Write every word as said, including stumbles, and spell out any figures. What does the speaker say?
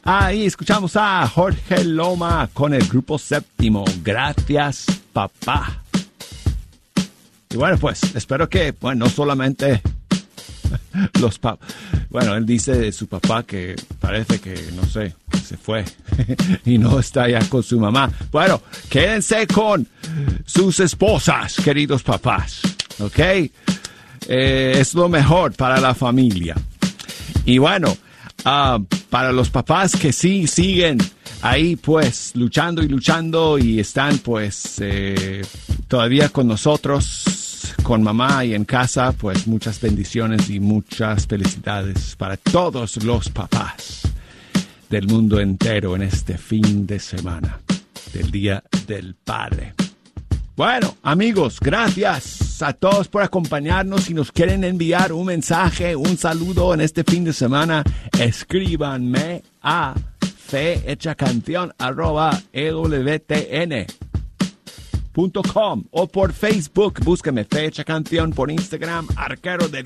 Ahí escuchamos a Jorge Loma con el grupo Séptimo. Gracias, papá. Y bueno, pues espero que, bueno, no solamente los papás. Bueno, él dice de su papá que parece que, no sé, que se fue y no está ya con su mamá. Bueno, quédense con sus esposas, queridos papás, ¿ok? Eh, es lo mejor para la familia. Y bueno, uh, para los papás que sí siguen ahí pues luchando y luchando y están pues eh, todavía con nosotros, con mamá y en casa, pues muchas bendiciones y muchas felicidades para todos los papás del mundo entero en este fin de semana del Día del Padre. Bueno, amigos, gracias a todos por acompañarnos. Si nos quieren enviar un mensaje, un saludo en este fin de semana, escríbanme a fehechacanción arroba ewtn punto com o por Facebook. Búsqueme Fe Hecha Canción, por Instagram, Arquero de